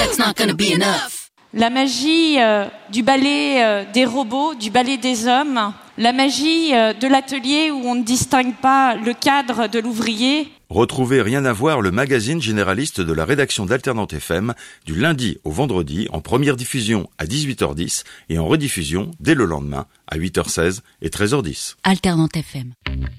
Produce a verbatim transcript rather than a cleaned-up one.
that's not gonna be enough. La magie euh, du ballet euh, des robots, du ballet des hommes, la magie euh, de l'atelier où on ne distingue pas le cadre de l'ouvrier. Retrouvez Rien à voir, le magazine généraliste de la rédaction d'Alternante F M, du lundi au vendredi, en première diffusion à dix-huit heures dix et en rediffusion dès le lendemain à huit heures seize et treize heures dix. Alternante F M.